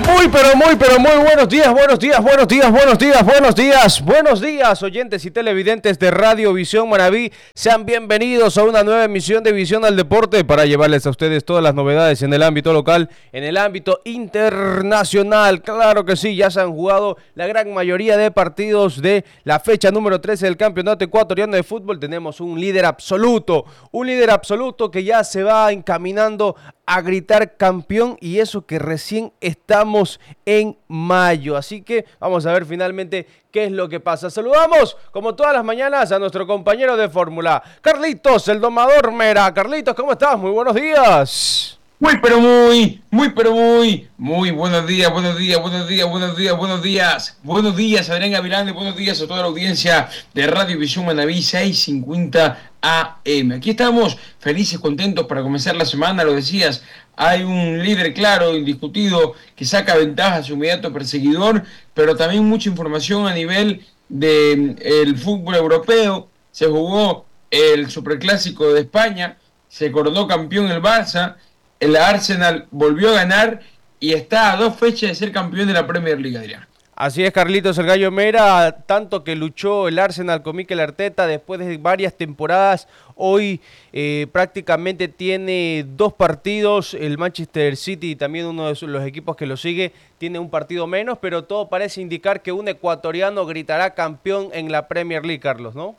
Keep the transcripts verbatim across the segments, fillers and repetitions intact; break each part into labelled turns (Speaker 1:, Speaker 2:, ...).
Speaker 1: Muy, pero muy, pero muy buenos días, buenos días, buenos días, buenos días, buenos días, buenos días, oyentes y televidentes de Radio Visión Manaví. Sean bienvenidos a una nueva emisión de Visión al Deporte para llevarles a ustedes todas las novedades en el ámbito local, en el ámbito internacional. Claro que sí, ya se han jugado la gran mayoría de partidos de la fecha número trece del Campeonato Ecuatoriano de Fútbol. Tenemos un líder absoluto, un líder absoluto que ya se va encaminando a gritar campeón, y eso que recién estamos en mayo. Así que vamos a ver finalmente qué es lo que pasa. Saludamos como todas las mañanas a nuestro compañero de fórmula, Carlitos, el domador Mera. Carlitos, ¿cómo estás? Muy buenos días.
Speaker 2: Muy pero muy, muy pero muy, muy buenos días, buenos días, buenos días, buenos días, buenos días. Buenos días, Adrián Gavilán, buenos días a toda la audiencia de Radio Visión Manaví seiscientos cincuenta A M. Aquí estamos felices, contentos para comenzar la semana, lo decías. Hay un líder claro, indiscutido, que saca ventaja a su inmediato perseguidor, pero también mucha información a nivel del fútbol europeo. Se jugó el Superclásico de España, se coronó campeón el Barça. El Arsenal volvió a ganar y está a dos fechas de ser campeón de la Premier League, Adrián.
Speaker 1: Así es, Carlitos, el Gallo Mera, tanto que luchó el Arsenal con Mikel Arteta después de varias temporadas. Hoy eh, prácticamente tiene dos partidos, el Manchester City y también uno de los equipos que lo sigue tiene un partido menos, pero todo parece indicar que un ecuatoriano gritará campeón en la Premier League, Carlos, ¿no?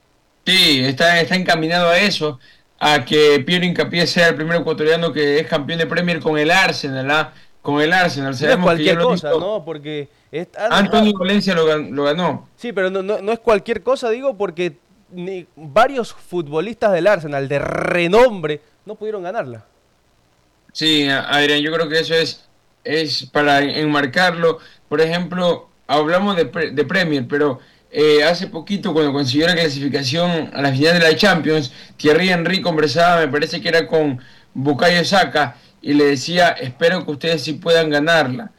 Speaker 2: Sí, está, está encaminado a eso, a que Piero Hincapié sea el primer ecuatoriano que es campeón de Premier con el Arsenal, ¿ah? Con el Arsenal.
Speaker 1: No es cualquier cosa, ¿no? Porque es,
Speaker 2: Antonio Valencia lo, lo ganó.
Speaker 1: Sí, pero no, no, no es cualquier cosa, digo, porque ni varios futbolistas del Arsenal de renombre no pudieron ganarla.
Speaker 2: Sí, Adrián, yo creo que eso es, es para enmarcarlo. Por ejemplo, hablamos de, de Premier, pero Eh, hace poquito, cuando consiguió la clasificación a la final de la Champions, Thierry Henry conversaba, me parece que era con Bukayo Saka, y le decía: espero que ustedes sí puedan ganarla,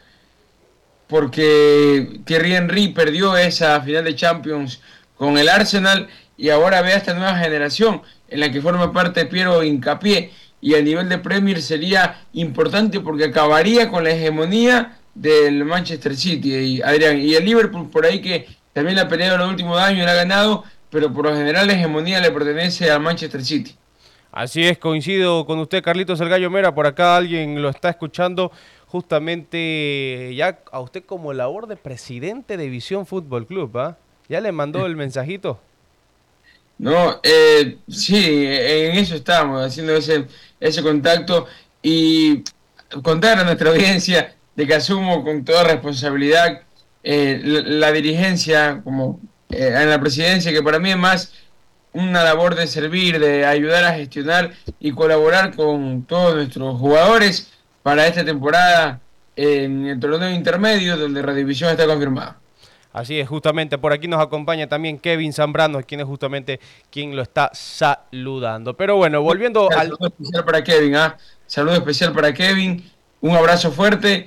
Speaker 2: porque Thierry Henry perdió esa final de Champions con el Arsenal, y ahora ve a esta nueva generación en la que forma parte Piero Hincapié, y a nivel de Premier sería importante porque acabaría con la hegemonía del Manchester City, y Adrián, y el Liverpool por ahí, que también la ha peleado en los últimos años, la ha ganado, pero por lo general la hegemonía le pertenece al Manchester City.
Speaker 1: Así es, coincido con usted, Carlitos el Gallo Mera. Por acá alguien lo está escuchando justamente ya a usted como labor de presidente de Visión Fútbol Club, ¿ah? ¿Ya le mandó el mensajito?
Speaker 2: No, eh, sí, en eso estamos, haciendo ese, ese contacto, y contar a nuestra audiencia de que asumo con toda responsabilidad Eh, la, la dirigencia como eh, en la presidencia, que para mí es más una labor de servir, de ayudar a gestionar y colaborar con todos nuestros jugadores para esta temporada en el torneo intermedio, donde Radiovisión está confirmada.
Speaker 1: Así es, justamente por aquí nos acompaña también Kevin Zambrano, quien es justamente quien lo está saludando. Pero bueno, volviendo
Speaker 2: un
Speaker 1: al...
Speaker 2: Saludo especial para Kevin, ¿ah? Saludo especial para Kevin, un abrazo fuerte,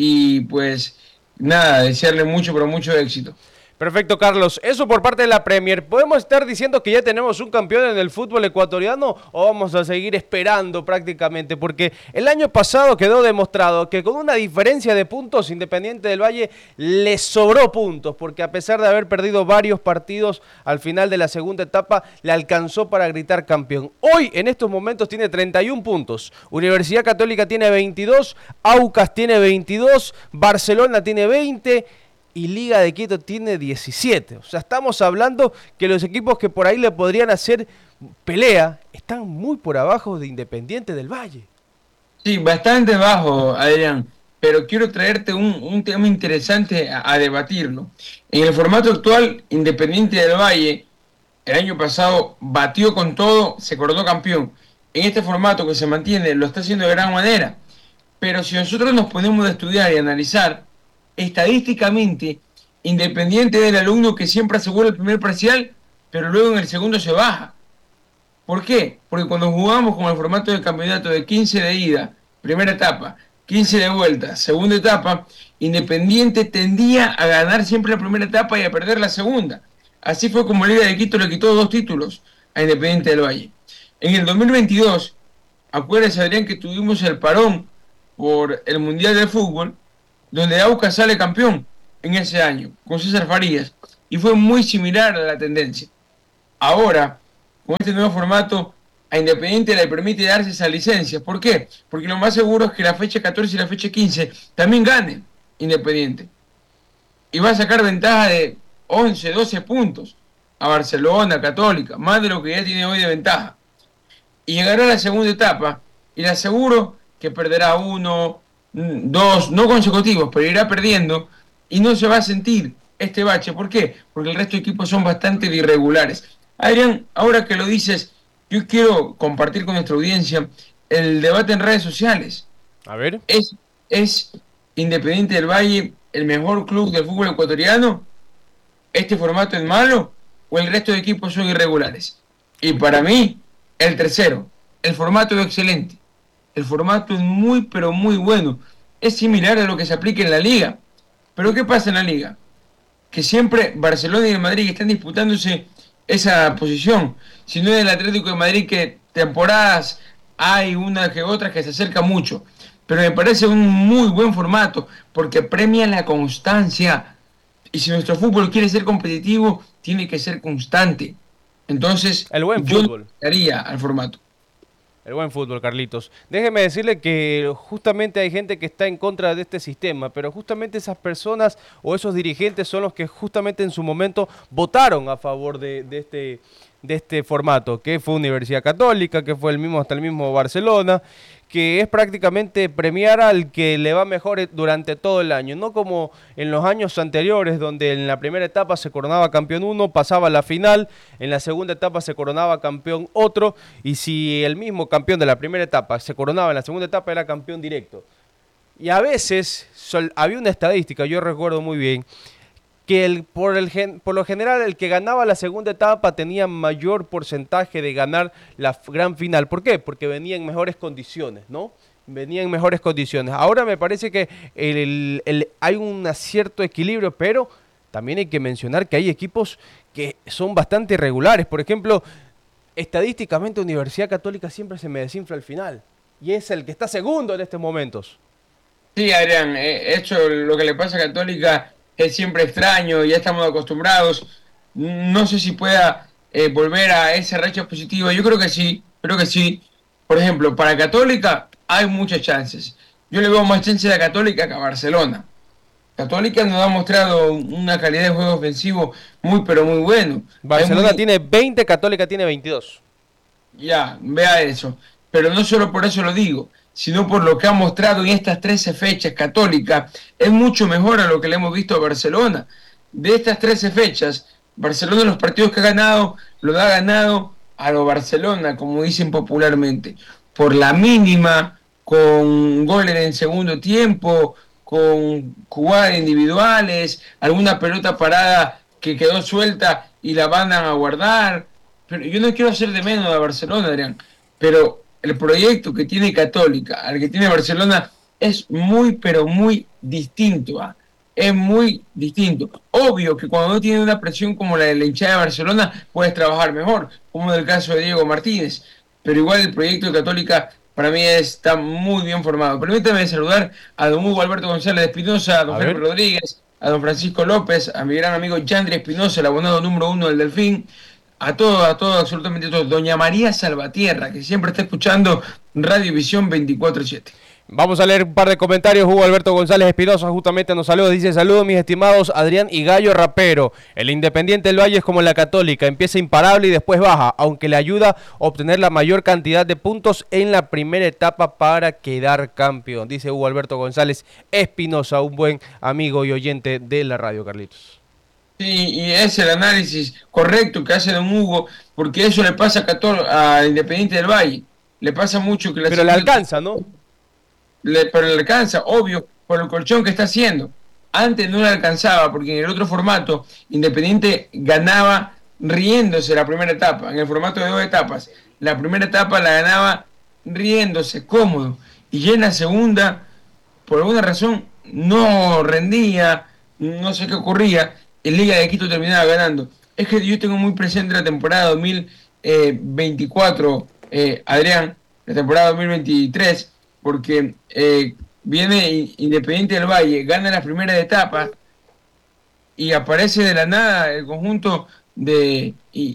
Speaker 2: y pues nada, desearle mucho, pero mucho éxito.
Speaker 1: Perfecto, Carlos. Eso por parte de la Premier. ¿Podemos estar diciendo que ya tenemos un campeón en el fútbol ecuatoriano o vamos a seguir esperando prácticamente? Porque el año pasado quedó demostrado que con una diferencia de puntos, Independiente del Valle le sobró puntos, porque a pesar de haber perdido varios partidos al final de la segunda etapa, le alcanzó para gritar campeón. Hoy, en estos momentos, tiene treinta y un puntos. Universidad Católica tiene veintidós, Aucas tiene veintidós, Barcelona tiene veinte... y Liga de Quito tiene diecisiete. O sea, estamos hablando que los equipos que por ahí le podrían hacer pelea están muy por abajo de Independiente del Valle.
Speaker 2: Sí, bastante bajo, Adrián, pero quiero traerte un, un tema interesante a, a debatirlo. En el formato actual, Independiente del Valle el año pasado batió con todo, se coronó campeón. En este formato que se mantiene, lo está haciendo de gran manera. Pero si nosotros nos ponemos a estudiar y analizar, estadísticamente, Independiente del alumno que siempre asegura el primer parcial, pero luego en el segundo se baja. ¿Por qué? Porque cuando jugamos con el formato del campeonato de quince de ida, primera etapa, quince de vuelta, segunda etapa, Independiente tendía a ganar siempre la primera etapa y a perder la segunda. Así fue como Liga de Quito le quitó dos títulos a Independiente del Valle. En el dos mil veintidós, acuérdense, Adrián, que tuvimos el parón por el Mundial de Fútbol, donde Aucas sale campeón en ese año, con César Farías, y fue muy similar a la tendencia. Ahora, con este nuevo formato, a Independiente le permite darse esa licencia. ¿Por qué? Porque lo más seguro es que la fecha catorce y la fecha quince también gane Independiente. Y va a sacar ventaja de once, doce puntos a Barcelona, Católica, más de lo que ya tiene hoy de ventaja. Y llegará a la segunda etapa, y le aseguro que perderá uno, dos, no consecutivos, pero irá perdiendo, y no se va a sentir este bache. ¿Por qué? Porque el resto de equipos son bastante irregulares. Adrián, ahora que lo dices, yo quiero compartir con nuestra audiencia el debate en redes sociales.
Speaker 1: A ver.
Speaker 2: ¿Es, es Independiente del Valle el mejor club del fútbol ecuatoriano? ¿Este formato es malo o el resto de equipos son irregulares? Y para mí, el tercero, el formato es excelente. El formato es muy, pero muy bueno. Es similar a lo que se aplica en la Liga. Pero ¿qué pasa en la Liga? Que siempre Barcelona y el Madrid están disputándose esa posición. Si no es el Atlético de Madrid, que temporadas hay una que otra que se acerca mucho. Pero me parece un muy buen formato porque premia la constancia. Y si nuestro fútbol quiere ser competitivo, tiene que ser constante. Entonces,
Speaker 1: el buen
Speaker 2: yo
Speaker 1: fútbol.
Speaker 2: daría al formato.
Speaker 1: El buen fútbol, Carlitos. Déjeme decirle que justamente hay gente que está en contra de este sistema, pero justamente esas personas o esos dirigentes son los que justamente en su momento votaron a favor de, de este de este formato, que fue Universidad Católica, que fue el mismo hasta el mismo Barcelona, que es prácticamente premiar al que le va mejor durante todo el año, no como en los años anteriores, donde en la primera etapa se coronaba campeón uno, pasaba a la final, en la segunda etapa se coronaba campeón otro, y si el mismo campeón de la primera etapa se coronaba en la segunda etapa, era campeón directo. Y a veces sol, había una estadística, yo recuerdo muy bien, que el, por, el, por lo general el que ganaba la segunda etapa tenía mayor porcentaje de ganar la gran final. ¿Por qué? Porque venía en mejores condiciones, ¿no? Venía en mejores condiciones. Ahora me parece que el, el, el, hay un cierto equilibrio, pero también hay que mencionar que hay equipos que son bastante irregulares. Por ejemplo, estadísticamente Universidad Católica siempre se me desinfla al final. Y es el que está segundo en estos momentos.
Speaker 2: Sí, Adrián, eh, hecho lo que le pasa a Católica es siempre extraño, ya estamos acostumbrados. No sé si pueda eh, volver a ese racha positiva. Yo creo que sí, creo que sí. Por ejemplo, para Católica hay muchas chances. Yo le veo más chances a Católica que a Barcelona. Católica nos ha mostrado una calidad de juego ofensivo muy, pero muy bueno.
Speaker 1: Barcelona
Speaker 2: muy...
Speaker 1: tiene veinte, Católica tiene veintidós.
Speaker 2: Ya, vea eso. Pero no solo por eso lo digo, sino por lo que ha mostrado en estas trece fechas Católica, es mucho mejor a lo que le hemos visto a Barcelona. De estas trece fechas, Barcelona los partidos que ha ganado, lo ha ganado a lo Barcelona, como dicen popularmente, por la mínima, con goles en segundo tiempo, con jugadas individuales, alguna pelota parada que quedó suelta y la van a guardar. Pero yo no quiero hacer de menos a Barcelona, Adrián, pero el proyecto que tiene Católica al que tiene Barcelona es muy, pero muy distinto. ¿eh? Es muy distinto. Obvio que cuando no tiene una presión como la de la hinchada de Barcelona, puedes trabajar mejor, como en el caso de Diego Martínez. Pero igual el proyecto de Católica para mí está muy bien formado. Permítame saludar a don Hugo Alberto González de Espinosa, a don Felipe Rodríguez, a don Francisco López, a mi gran amigo Yandri Espinosa, el abonado número uno del Delfín, a todos, a todos, absolutamente todos. Doña María Salvatierra, que siempre está escuchando Radio Visión veinticuatro siete.
Speaker 1: Vamos a leer un par de comentarios. Hugo Alberto González Espinosa justamente nos saluda. Dice: saludos mis estimados Adrián y Gallo Rapero. El Independiente del Valle es como la Católica, empieza imparable y después baja, aunque le ayuda a obtener la mayor cantidad de puntos en la primera etapa para quedar campeón. Dice Hugo Alberto González Espinosa, un buen amigo y oyente de la radio, Carlitos.
Speaker 2: Sí, y es el análisis correcto que hace don Hugo, porque eso le pasa a, Cató- a Independiente del Valle. Le pasa mucho que la
Speaker 1: Pero le alcanza, ¿no?
Speaker 2: Le, pero le alcanza, obvio, por el colchón que está haciendo. Antes no le alcanzaba, porque en el otro formato, Independiente ganaba riéndose la primera etapa, en el formato de dos etapas. La primera etapa la ganaba riéndose, cómodo. Y ya en la segunda, por alguna razón, no rendía, no sé qué ocurría. En Liga de Quito terminaba ganando. Es que yo tengo muy presente la temporada dos mil veinticuatro, eh, Adrián, la temporada dos mil veintitrés, porque eh, viene Independiente del Valle, gana las primeras etapas y aparece de la nada el conjunto de,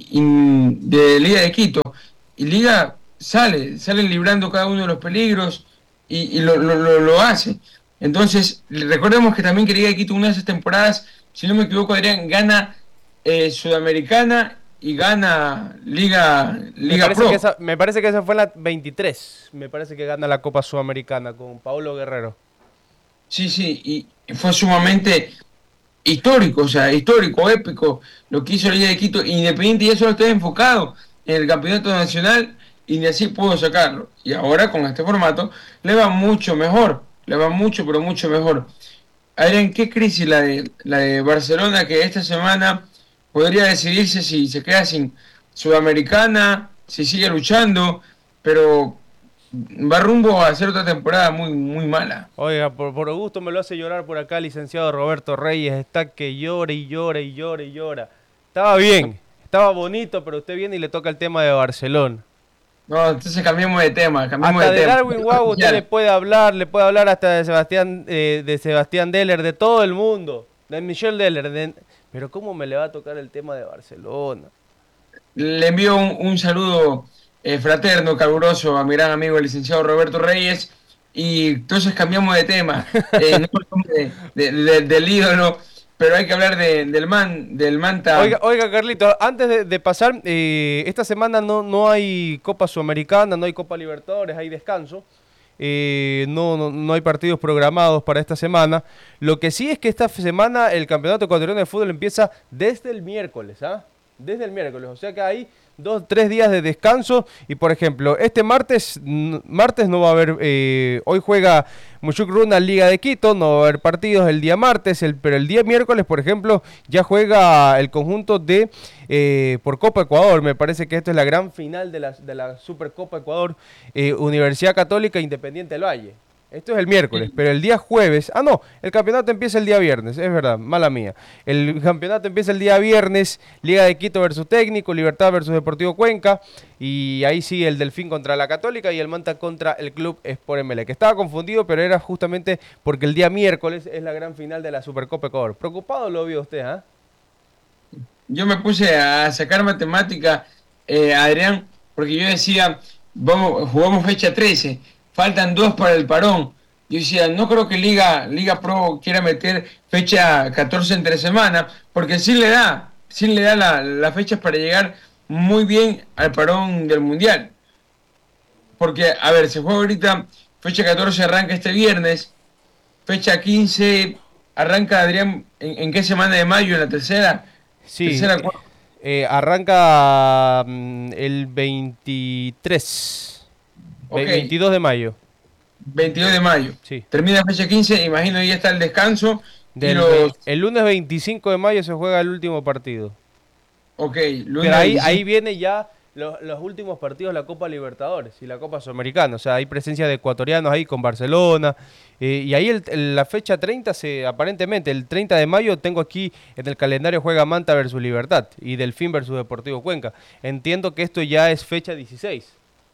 Speaker 2: de Liga de Quito. Y Liga sale, sale librando cada uno de los peligros y, y lo, lo, lo, lo hace. Entonces, recordemos que también que Liga de Quito, una de esas temporadas, si no me equivoco, Adrián, gana eh, Sudamericana y gana Liga, Liga
Speaker 1: me
Speaker 2: Pro.
Speaker 1: Que esa, me parece que esa fue la veintitrés. Me parece que gana la Copa Sudamericana con Paulo Guerrero.
Speaker 2: Sí, sí, y fue sumamente histórico, o sea, histórico, épico, lo que hizo la Liga de Quito. Independiente ya solo estaba enfocado en el campeonato nacional y ni así pudo sacarlo. Y ahora con este formato le va mucho mejor, le va mucho, pero mucho mejor. Adrián, ¿qué crisis la de, la de Barcelona, que esta semana podría decidirse si se queda sin Sudamericana, si sigue luchando, pero va rumbo a hacer otra temporada muy, muy mala?
Speaker 1: Oiga, por, por gusto me lo hace llorar por acá el licenciado Roberto Reyes. Está que llora y llora y llora y llora. Estaba bien, estaba bonito, pero usted viene y le toca el tema de Barcelona.
Speaker 2: No, entonces cambiemos de tema, cambiemos
Speaker 1: hasta
Speaker 2: de,
Speaker 1: de
Speaker 2: tema.
Speaker 1: Darwin Guau usted le puede hablar, le puede hablar hasta de Sebastián, eh, de Sebastián Deller, de todo el mundo, de Michel Deller, de... pero ¿cómo me le va a tocar el tema de Barcelona? Le
Speaker 2: envío un, un saludo eh, fraterno, caluroso a mi gran amigo el licenciado Roberto Reyes, y entonces cambiamos de tema, eh, no de, de, de, del ídolo, pero hay que hablar de, del man, del Manta.
Speaker 1: Oiga, oiga Carlito, antes de, de pasar, eh, esta semana no, no hay Copa Sudamericana, no hay Copa Libertadores, hay descanso. Eh, no, no, no hay partidos programados para esta semana. Lo que sí es que esta semana el Campeonato Ecuatoriano de Fútbol empieza desde el miércoles, ¿ah? Desde el miércoles, o sea que hay dos, tres días de descanso. Y por ejemplo, este martes, martes no va a haber, eh, hoy juega Mushuk Runa Liga de Quito, no va a haber partidos el día martes, el, pero el día miércoles, por ejemplo, ya juega el conjunto de, eh, por Copa Ecuador. Me parece que esto es la gran final de la, de la Supercopa Ecuador, eh, Universidad Católica Independiente del Valle. Esto es el miércoles, pero el día jueves... Ah, no, el campeonato empieza el día viernes, es verdad, mala mía. El campeonato empieza el día viernes, Liga de Quito versus Técnico, Libertad versus Deportivo Cuenca, y ahí sigue el Delfín contra la Católica y el Manta contra el Club Sport Emelec. Estaba confundido, pero era justamente porque el día miércoles es la gran final de la Supercopa Ecuador. ¿Preocupado lo vio usted, ah? ¿eh?
Speaker 2: Yo me puse a sacar matemática, eh, Adrián, porque yo decía, vamos, jugamos fecha trece, faltan dos para el parón. Yo decía, no creo que Liga, Liga Pro quiera meter fecha catorce entre semana, porque sí le da, sí le da las la fechas para llegar muy bien al parón del Mundial. Porque, a ver, se juega ahorita, fecha catorce arranca este viernes, fecha quince arranca, Adrián, ¿en, en qué semana de mayo? ¿En la tercera?
Speaker 1: Sí,
Speaker 2: tercera,
Speaker 1: eh, arranca mm, el veintitrés. Okay. veintidós de mayo.
Speaker 2: veintidós de mayo.
Speaker 1: Sí.
Speaker 2: Termina fecha quince, imagino ahí está el descanso.
Speaker 1: Del, los... El lunes veinticinco de mayo se juega el último partido.
Speaker 2: Ok,
Speaker 1: lunes Pero ahí, ahí viene ya los, los últimos partidos de la Copa Libertadores y la Copa Sudamericana. O sea, hay presencia de ecuatorianos ahí con Barcelona. Eh, y ahí el, el, la fecha treinta, se aparentemente, el treinta de mayo tengo aquí en el calendario juega Manta versus Libertad y Delfín versus Deportivo Cuenca. Entiendo que esto ya es fecha dieciséis.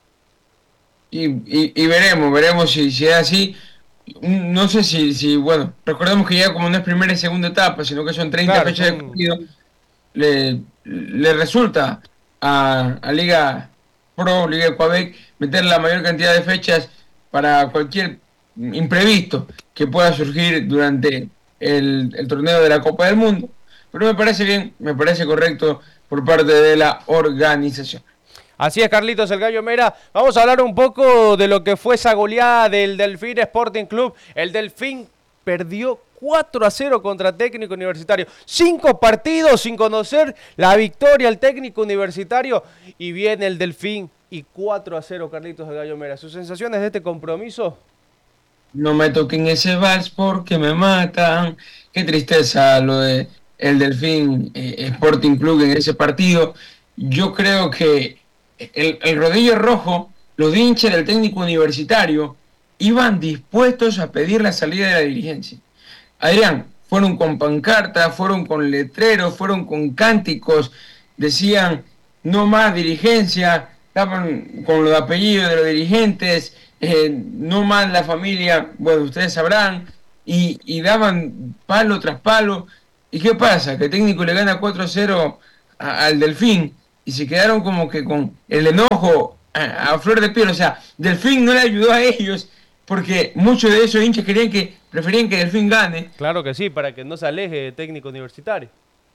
Speaker 2: Y, y, y veremos, veremos si, si es así. No sé si, si, bueno, recordemos que ya como no es primera y segunda etapa, sino que son treinta claro, fechas son... de partido, le, le resulta a, a Liga Pro, Liga Ecuador, meter la mayor cantidad de fechas para cualquier imprevisto que pueda surgir durante el, el torneo de la Copa del Mundo. Pero me parece bien, me parece correcto por parte de la organización.
Speaker 1: Así es, Carlitos, el Gallo Mera. Vamos a hablar un poco de lo que fue esa goleada del Delfín Sporting Club. El Delfín perdió cuatro a cero contra Técnico Universitario. Cinco partidos sin conocer la victoria al Técnico Universitario. Y viene el Delfín y cuatro a cero, Carlitos, el Gallo Mera. ¿Sus sensaciones de este compromiso?
Speaker 2: No me toquen ese vals porque me matan. Qué tristeza lo de el Delfín eh, Sporting Club en ese partido. Yo creo que El, el rodillo rojo, los hinchas del Técnico Universitario iban dispuestos a pedir la salida de la dirigencia. Adrián, fueron con pancartas, fueron con letreros, fueron con cánticos, decían no más dirigencia, estaban con los apellidos de los dirigentes, eh, no más la familia, bueno, ustedes sabrán, y, y daban palo tras palo. ¿Y qué pasa? Que el técnico le gana cuatro a cero a- al Delfín y se quedaron como que con el enojo a, a flor de piel. O sea, Delfín no le ayudó a ellos porque muchos de esos hinchas querían que, preferían que Delfín gane.
Speaker 1: Claro que sí, para que no se aleje de técnico universitario.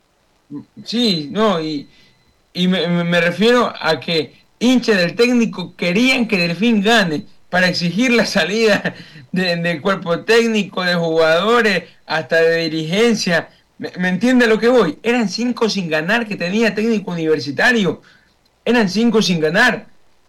Speaker 2: Sí, no, y, y me, me- me refiero a que hinchas del técnico querían que Delfín gane para exigir la salida de- del cuerpo técnico, de jugadores, hasta de dirigencia. ¿Me, me entiende a lo que voy? Eran cinco sin ganar que tenía técnico universitario. Eran cinco sin ganar.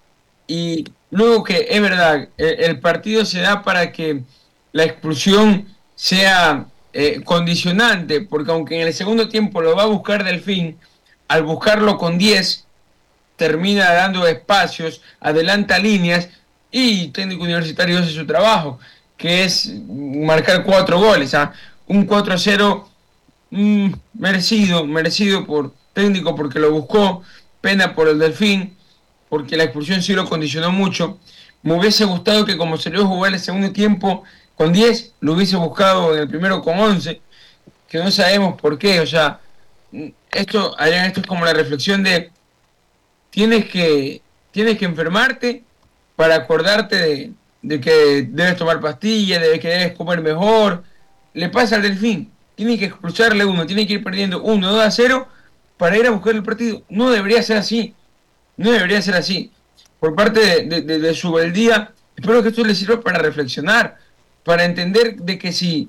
Speaker 2: Y luego que es verdad, el, el partido se da para que la expulsión sea eh, condicionante, porque aunque en el segundo tiempo lo va a buscar Delfín, al buscarlo con diez termina dando espacios, adelanta líneas y técnico universitario hace su trabajo, que es marcar cuatro goles, ¿ah? Un cuatro a cero mm, merecido, merecido por técnico porque lo buscó, pena por el Delfín, porque la expulsión sí lo condicionó mucho. Me hubiese gustado que como se le iba a jugar el segundo tiempo con diez, lo hubiese buscado en el primero con once, que no sabemos por qué. O sea, esto, Adrián, esto es como la reflexión de tienes que, tienes que enfermarte para acordarte de, de que debes tomar pastillas, de que debes comer mejor. Le pasa al Delfín, tiene que expulsarle uno, tiene que ir perdiendo uno, dos a cero para ir a buscar el partido. No debería ser así. No debería ser así. Por parte de, de, de, de su beldía, espero que esto les sirva para reflexionar, para entender de que si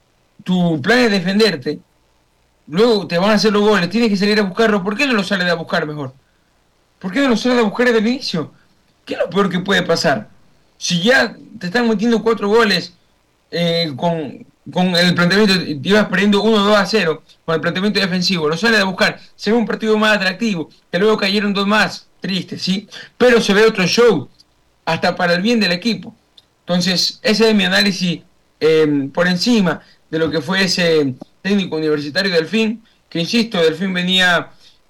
Speaker 2: tu plan es defenderte, luego te van a hacer los goles, tienes que salir a buscarlo. ¿Por qué no lo sales a buscar mejor? ¿Por qué no lo sales a buscar desde el inicio? ¿Qué es lo peor que puede pasar? Si ya te están metiendo cuatro goles eh, con, con el planteamiento, te ibas perdiendo uno dos a cero, con el planteamiento defensivo, lo sales a buscar, se ve un partido más atractivo, que luego cayeron dos más, triste, ¿sí? Pero se ve otro show, hasta para el bien del equipo. Entonces, ese es mi análisis eh, por encima de lo que fue ese técnico universitario Delfín, que insisto, Delfín venía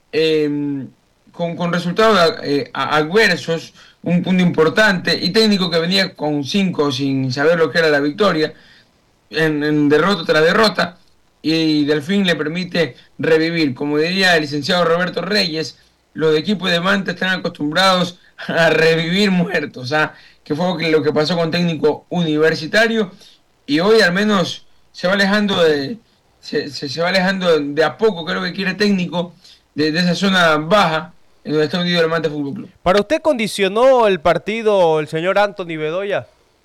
Speaker 2: eh, con, con resultados eh, adversos, un punto importante, y técnico que venía con cinco sin saber lo que era la victoria, en, en derrota tras derrota, y Delfín le permite revivir. Como diría el licenciado Roberto Reyes, los equipos de Manta están acostumbrados a revivir muertos, ¿ah? Que fue lo que pasó con técnico universitario, y hoy al menos se va alejando de se, se, se va alejando de a poco, creo que quiere técnico de, de esa zona baja en donde está hundido el Manta Fútbol Club.
Speaker 1: ¿Para usted condicionó el partido el señor Anthony Bedoya?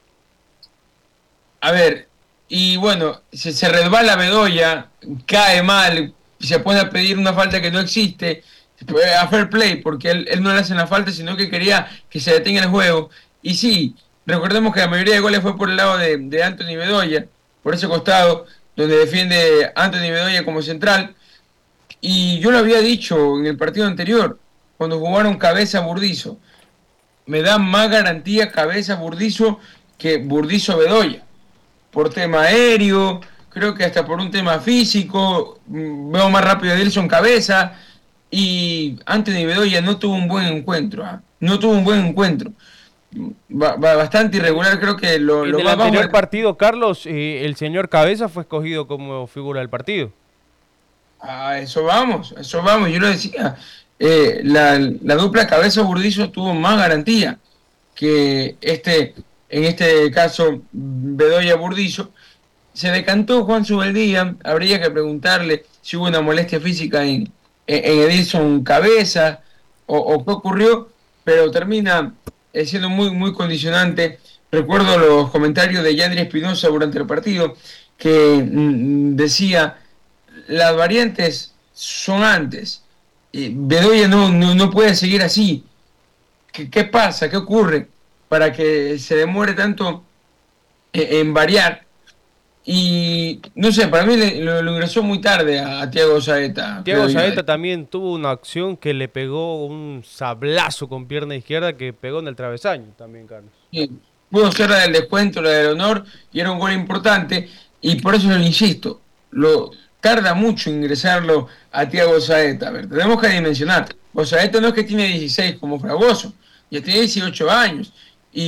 Speaker 2: A ver, y bueno, se, se resbala Bedoya, cae mal, se pone a pedir una falta que no existe, a fair play, porque él, él no le hace la falta, sino que quería que se detenga el juego. Y sí, recordemos que la mayoría de goles fue por el lado de, de Anthony Bedoya, por ese costado, donde defiende Anthony Bedoya como central. Y yo lo había dicho en el partido anterior, cuando jugaron Cabeza Burdizo, me da más garantía Cabeza Burdizo que Burdizo Bedoya, por tema aéreo, creo que hasta por un tema físico, veo más rápido a Dilson Cabeza, y Anthony Bedoya no tuvo un buen encuentro, ¿eh? no tuvo un buen encuentro, ba ba bastante irregular, creo que lo,
Speaker 1: En
Speaker 2: lo
Speaker 1: el
Speaker 2: más
Speaker 1: anterior
Speaker 2: bajo...
Speaker 1: partido, Carlos, eh, el señor Cabeza fue escogido como figura del partido.
Speaker 2: A eso vamos, a eso vamos, yo lo decía, eh, la, la dupla Cabeza Burdizo tuvo más garantía que este, en este caso, Bedoya Burdizo. Se decantó Juan Subeldía, habría que preguntarle si hubo una molestia física en, en Edilson Cabeza o, o qué ocurrió, pero termina eh, siendo muy, muy condicionante. Recuerdo los comentarios de Yandri Espinosa durante el partido, que mm, decía, las variantes son antes, eh, Bedoya no, no, no puede seguir así. ¿Qué, ¿Qué pasa? ¿Qué ocurre para que se demore tanto en, en variar? Y no sé, para mí le, lo, lo ingresó muy tarde a, a Thiago Saeta.
Speaker 1: Thiago Saeta también tuvo una acción que le pegó un sablazo con pierna izquierda que pegó en el travesaño también, Carlos.
Speaker 2: Sí, pudo ser la del descuento, la del honor, y era un gol importante, y por eso lo insisto, lo tarda mucho ingresarlo a Thiago Saeta. A ver, tenemos que dimensionar. O Saeta no es que tiene dieciséis como Fragoso, ya tiene dieciocho años, y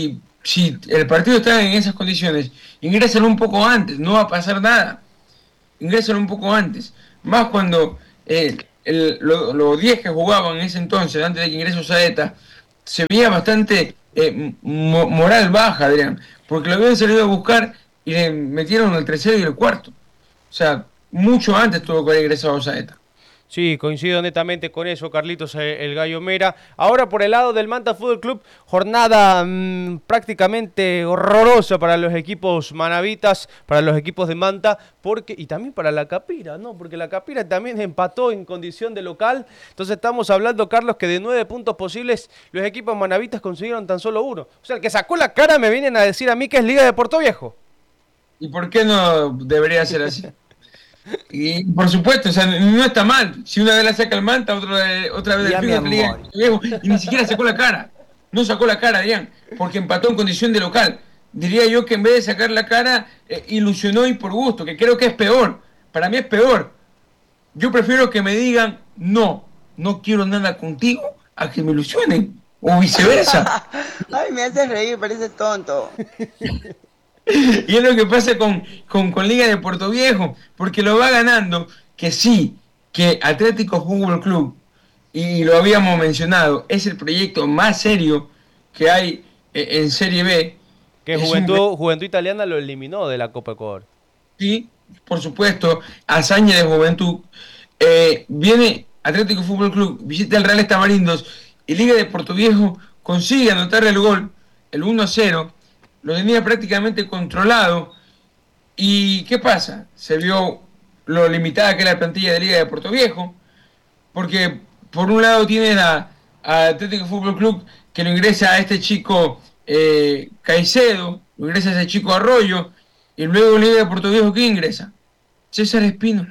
Speaker 2: si el partido está en esas condiciones, ingrésalo un poco antes, no va a pasar nada. Ingrésalo un poco antes. Más cuando eh, el, lo- los diez que jugaban en ese entonces, antes de que ingresó Saeta, se veía bastante eh, mo- moral baja, Adrián, porque lo habían salido a buscar y le metieron el tercero y el cuarto. O sea, mucho antes tuvo que haber ingresado Saeta.
Speaker 1: Sí, coincido netamente con eso, Carlitos, eh, el Gallo Mera. Ahora por el lado del Manta Fútbol Club, jornada mmm, prácticamente horrorosa para los equipos manavitas, para los equipos de Manta, porque y también para la Capira, ¿no? Porque la Capira también empató en condición de local. Entonces estamos hablando, Carlos, que de nueve puntos posibles, los equipos manavitas consiguieron tan solo uno. O sea, el que sacó la cara me vienen a decir a mí que es Liga de Puerto Viejo.
Speaker 2: ¿Y por qué no debería ser así? Y por supuesto, o sea, no está mal. Si una vez la saca el Manta, otra, vez- otra vez
Speaker 3: Ya,
Speaker 2: el
Speaker 3: mi
Speaker 2: Figa, Liga
Speaker 3: amor.
Speaker 2: Viejo, y ni siquiera sacó la cara. No sacó la cara, Adrián, porque empató en condición de local. Diría yo que en vez de sacar la cara, eh, ilusionó y por gusto, que creo que es peor. Para mí es peor. Yo prefiero que me digan, no, no quiero nada contigo, a que me ilusionen. O viceversa.
Speaker 3: Ay, me haces reír, parece tonto.
Speaker 2: Y es lo que pasa con, con, con Liga de Puerto Viejo, porque lo va ganando, que sí, que Atlético Fútbol Club, y lo habíamos mencionado, es el proyecto más serio que hay eh, en Serie B.
Speaker 1: Que
Speaker 2: Es un
Speaker 1: Juventud, Juventud Italiana lo eliminó de la Copa Ecuador.
Speaker 2: sí, por supuesto, hazaña de Juventud. Eh, viene Atlético Fútbol Club, visita el Real Tamarindos y Liga de Puerto Viejo consigue anotar el gol, el uno a cero, lo tenía prácticamente controlado. ¿Y qué pasa? Se vio lo limitada que es la plantilla de Liga de Puerto Viejo, porque por un lado tienen a, a Atlético Fútbol Club que lo ingresa a este chico eh, Caicedo, lo ingresa a ese chico Arroyo, y luego Liga de Puerto Viejo, ¿quién ingresa? César Espínola.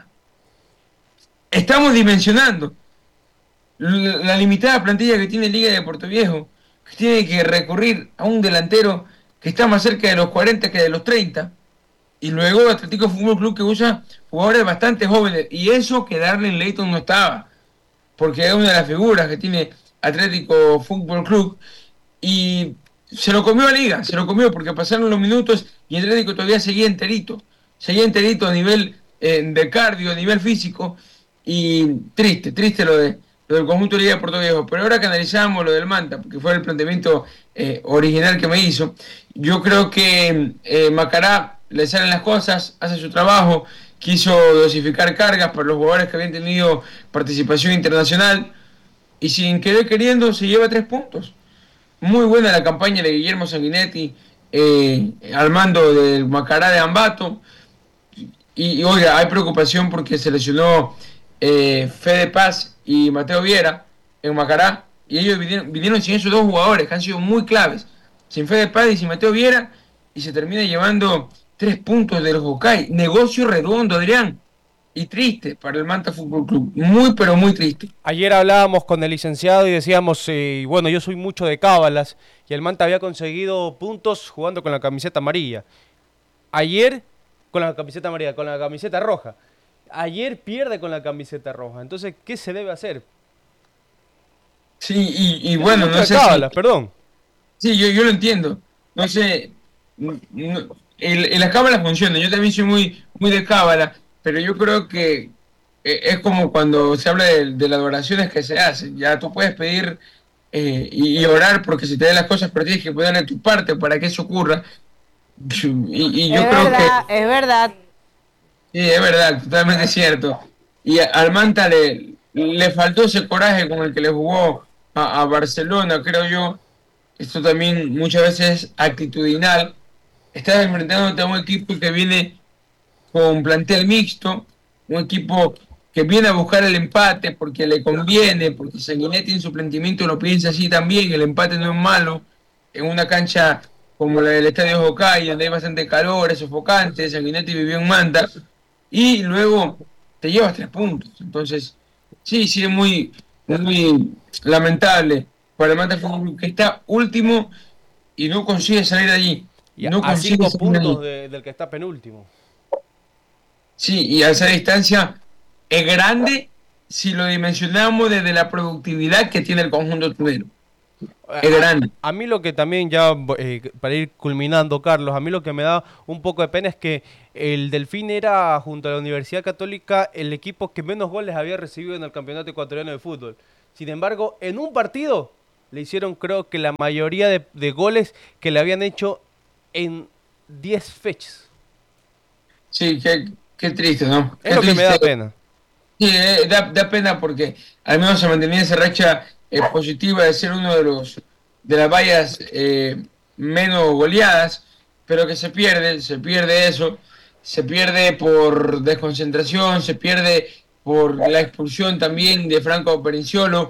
Speaker 2: Estamos dimensionando la, la limitada plantilla que tiene Liga de Puerto Viejo, que tiene que recurrir a un delantero que está más cerca de los cuarenta que de los treinta, y luego Atlético Fútbol Club que usa jugadores bastante jóvenes, y eso que Darlen Leighton no estaba, porque es una de las figuras que tiene Atlético Fútbol Club, y se lo comió a Liga, se lo comió porque pasaron los minutos y Atlético todavía seguía enterito, seguía enterito a nivel eh, de cardio, a nivel físico, y triste, triste lo de lo del conjunto de Liga de Puerto Viejo. Pero ahora que analizamos lo del Manta, porque fue el planteamiento eh, original que me hizo, yo creo que eh, Macará le salen las cosas, hace su trabajo, quiso dosificar cargas para los jugadores que habían tenido participación internacional, y sin querer queriendo se lleva tres puntos. Muy buena la campaña de Guillermo Sanguinetti eh, al mando del Macará de Ambato. Y, y oiga, hay preocupación porque se lesionó eh, Fede Paz y Mateo Viera en Macará, y ellos vinieron, vinieron sin esos dos jugadores que han sido muy claves, sin Fede Paz y sin Mateo Viera, y se termina llevando tres puntos del Hokkaido. Negocio redondo, Adrián, y triste para el Manta Fútbol Club, muy pero muy triste.
Speaker 1: Ayer hablábamos con el licenciado y decíamos, eh, bueno, yo soy mucho de cábalas, y el Manta había conseguido puntos jugando con la camiseta amarilla. Ayer, con la camiseta amarilla, con la camiseta roja. Ayer pierde con la camiseta roja. Entonces, ¿qué se debe hacer?
Speaker 2: Sí, y, y
Speaker 1: Yo soy
Speaker 2: bueno,
Speaker 1: mucho
Speaker 2: no
Speaker 1: de
Speaker 2: sé
Speaker 1: cábalas,
Speaker 2: si...
Speaker 1: perdón.
Speaker 2: Sí, yo, yo lo entiendo. No sé, no- no- el, el- las cábalas funcionan. Yo también soy muy, muy de cábala, pero yo creo que eh, es como cuando se habla de, de las oraciones que se hacen. Ya tú puedes pedir eh, y, y orar porque se te den las cosas, pero tienes que poner de tu parte para que eso ocurra. Y, y
Speaker 4: Es
Speaker 2: yo creo que
Speaker 4: verdad, es verdad.
Speaker 2: sí, es verdad, totalmente cierto. Y a- al Manta le, le faltó ese coraje con el que le jugó a, a Barcelona, creo yo. Esto también muchas veces es actitudinal. Estás enfrentándote a un equipo que viene con plantel mixto, un equipo que viene a buscar el empate porque le conviene, porque Sanguinetti en su planteamiento lo piensa así también, el empate no es malo, en una cancha como la del Estadio Hokkaido, donde hay bastante calor, es sofocante, Sanguinetti vivió en Manta, y luego te llevas tres puntos. Entonces, sí, sí, es muy, muy lamentable para el Manta Fútbol Club, que está último y no consigue salir de allí.
Speaker 1: Y a,
Speaker 2: No
Speaker 1: a
Speaker 2: consigue
Speaker 1: cinco
Speaker 2: salir de allí.
Speaker 1: puntos de- del que está penúltimo.
Speaker 2: Sí, y a esa distancia es grande si lo dimensionamos desde la productividad que tiene el conjunto tunero. es grande.
Speaker 1: A, a mí lo que también ya, eh, para ir culminando, Carlos, a mí lo que me da un poco de pena es que el Delfín era, junto a la Universidad Católica, el equipo que menos goles había recibido en el Campeonato Ecuatoriano de Fútbol. Sin embargo, en un partido le hicieron, creo que la mayoría de, de goles que le habían hecho en diez fechas.
Speaker 2: Sí, qué, qué triste, ¿no?
Speaker 1: Es
Speaker 2: Qué
Speaker 1: lo que
Speaker 2: triste.
Speaker 1: me da pena.
Speaker 2: Sí, eh, da, da pena porque al menos se mantenía esa racha eh, positiva de ser uno de los de las vallas eh, menos goleadas, pero que se pierde, se pierde eso, se pierde por desconcentración, se pierde por la expulsión también de Franco Perinciolo,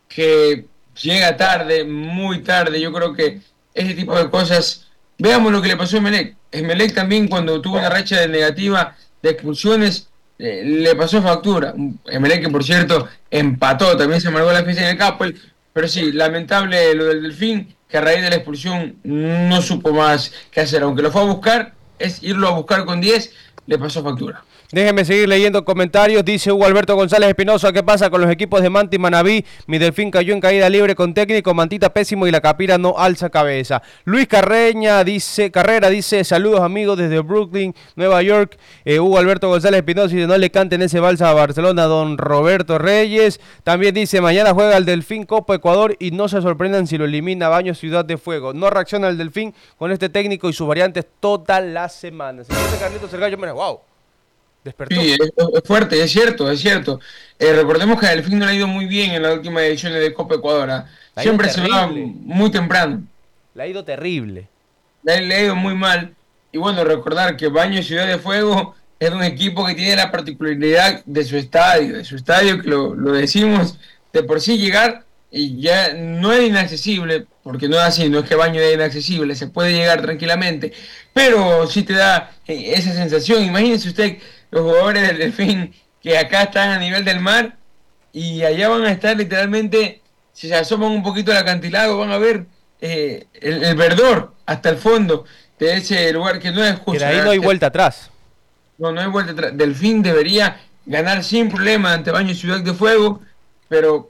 Speaker 2: que llega tarde, muy tarde. Yo creo que ese tipo de cosas, veamos lo que le pasó a Emelec. Emelec también, cuando tuvo una racha de negativa de expulsiones, eh, le pasó factura. Emelec, que por cierto empató, también se amargó la fiesta en el Capel, pero sí, lamentable lo del Delfín, que a raíz de la expulsión no supo más qué hacer, aunque lo fue a buscar, es irlo a buscar con diez, le pasó factura.
Speaker 1: Déjenme seguir leyendo comentarios. Dice Hugo Alberto González Espinosa: ¿qué pasa con los equipos de Manta y Manabí? Mi Delfín cayó en caída libre con técnico, Mantita pésimo y la Capira no alza cabeza. Luis Carreña dice, Carrera dice: saludos amigos desde Brooklyn, Nueva York. eh, Hugo Alberto González Espinosa dice: no le canten ese balsa a Barcelona, don Roberto Reyes. También dice: mañana juega el Delfín Copa Ecuador y no se sorprendan si lo elimina Baños Ciudad de Fuego. No reacciona el Delfín con este técnico y sus variantes toda la semana. Señor Carlitos el Gallo, mira, wow. Despertó.
Speaker 2: Sí, es, es fuerte, es cierto, es cierto. Eh, recordemos que a Delfín no le ha ido muy bien en las últimas ediciones de Copa Ecuador. ¿eh? Siempre se va muy temprano.
Speaker 1: Le ha ido terrible.
Speaker 2: Le, le ha ido muy mal. Y bueno, recordar que Baños Ciudad de Fuego es un equipo que tiene la particularidad de su estadio, de su estadio que lo, lo decimos, de por sí llegar y ya no es inaccesible, porque no es así, no es que Baños es inaccesible, se puede llegar tranquilamente, pero sí te da eh, esa sensación. Imagínense usted los jugadores del Delfín que acá están a nivel del mar y allá van a estar literalmente, si se asoman un poquito al acantilado, van a ver eh, el, el verdor hasta el fondo de ese lugar, que no es justo.
Speaker 1: Que de ahí no hay vuelta atrás.
Speaker 2: No, no hay vuelta atrás. Delfín debería ganar sin problema ante Baños Ciudad de Fuego, pero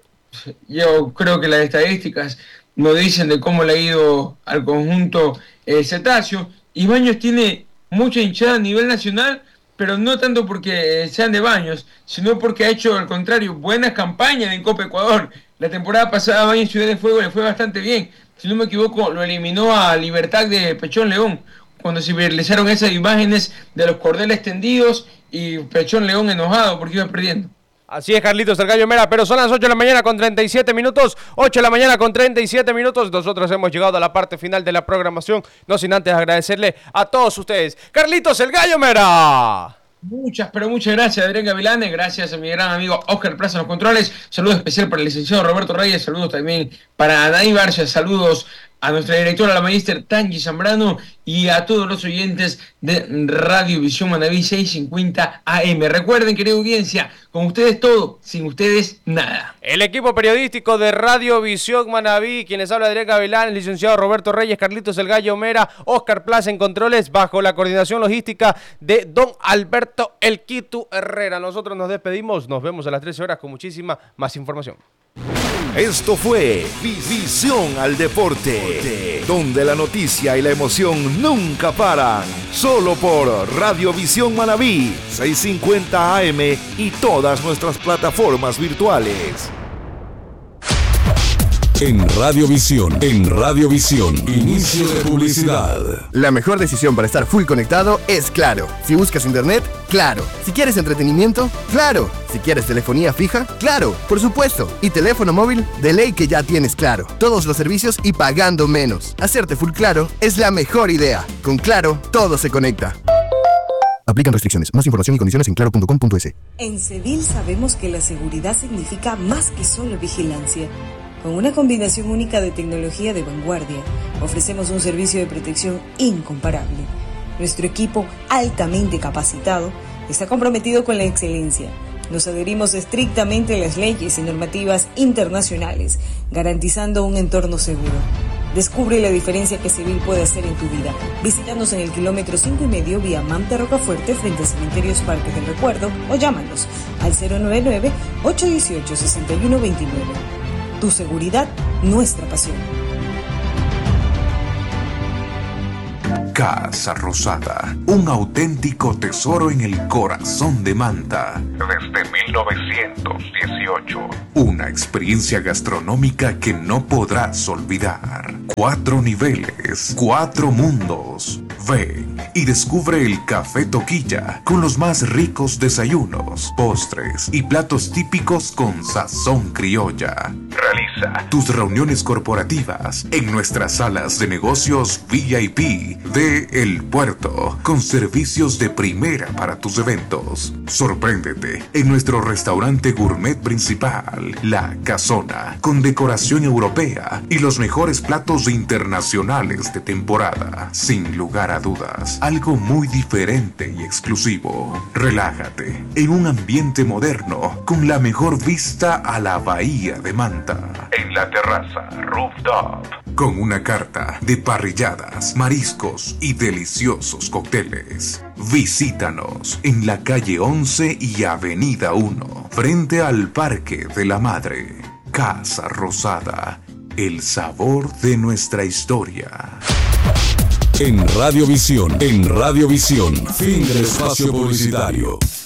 Speaker 2: yo creo que las estadísticas nos dicen de cómo le ha ido al conjunto eh, cetáceo, y Baños tiene mucha hinchada a nivel nacional, pero no tanto porque sean de Baños, sino porque ha hecho, al contrario, buenas campañas en Copa Ecuador. La temporada pasada a Baños Ciudad de Fuego le fue bastante bien. Si no me equivoco, lo eliminó a Libertad de Pechón León, cuando se viralizaron esas imágenes de los cordeles tendidos y Pechón León enojado porque iba perdiendo.
Speaker 1: Así es, Carlitos el Gallo Mera, pero son las ocho de la mañana con treinta y siete minutos, ocho de la mañana con treinta y siete minutos, nosotros hemos llegado a la parte final de la programación, no sin antes agradecerle a todos ustedes. Carlitos el Gallo Mera.
Speaker 2: Muchas, pero muchas gracias, Adrián Gavilanes, gracias a mi gran amigo Oscar Plaza en los controles, saludos especial para el licenciado Roberto Reyes, saludos también para Anaí Barcia, saludos a nuestra directora, la magíster Tangi Zambrano, y a todos los oyentes de Radio Visión Manabí seiscientos cincuenta A M. Recuerden, querida audiencia, con ustedes todo, sin ustedes nada.
Speaker 1: El equipo periodístico de Radio Visión Manabí, quienes habla Adrián Gavilán, el licenciado Roberto Reyes, Carlitos el Gallo Mera, Oscar Plaza en controles, bajo la coordinación logística de don Alberto El Quitu Herrera. Nosotros nos despedimos, nos vemos a las trece horas con muchísima más información.
Speaker 4: Esto fue Visión al Deporte, donde la noticia y la emoción nunca paran. Solo por Radio Visión Manabí, seiscientos cincuenta A M y todas nuestras plataformas virtuales.
Speaker 5: En Radiovisión, en Radiovisión, inicio de publicidad.
Speaker 6: La mejor decisión para estar full conectado es Claro. Si buscas internet, Claro. Si quieres entretenimiento, Claro. Si quieres telefonía fija, Claro, por supuesto. Y teléfono móvil, de ley que ya tienes Claro. Todos los servicios y pagando menos. Hacerte full Claro es la mejor idea. Con Claro, todo se conecta. Aplican restricciones. Más información y condiciones en claro punto com punto es.
Speaker 7: En Cedil sabemos que la seguridad significa más que solo vigilancia. Con una combinación única de tecnología de vanguardia, ofrecemos un servicio de protección incomparable. Nuestro equipo, altamente capacitado, está comprometido con la excelencia. Nos adherimos estrictamente a las leyes y normativas internacionales, garantizando un entorno seguro. Descubre la diferencia que Cedil puede hacer en tu vida. Visítanos en el kilómetro cinco y medio vía Manta Rocafuerte frente a Cementerios Parques del Recuerdo o llámanos al cero nueve nueve, ocho uno ocho, seis uno dos nueve. Tu seguridad, nuestra pasión.
Speaker 8: Casa Rosada, un auténtico tesoro en el corazón de Manta. Desde mil novecientos dieciocho. Una experiencia gastronómica que no podrás olvidar. Cuatro niveles, cuatro mundos. Ven y descubre el Café Toquilla con los más ricos desayunos, postres y platos típicos con sazón criolla. Realiza tus reuniones corporativas en nuestras salas de negocios V I P de El Puerto, con servicios de primera para tus eventos. Sorpréndete en nuestro restaurante gourmet principal, La Casona, con decoración europea y los mejores platos internacionales de temporada. Sin lugar a dudas, algo muy diferente y exclusivo. Relájate en un ambiente moderno con la mejor vista a la bahía de Manta. En la terraza Rooftop, con una carta de parrilladas, mariscos y deliciosos cócteles. Visítanos en la calle once y avenida uno, frente al Parque de la Madre. Casa Rosada, el sabor de nuestra historia.
Speaker 5: En Radiovisión, en Radiovisión, fin del espacio publicitario.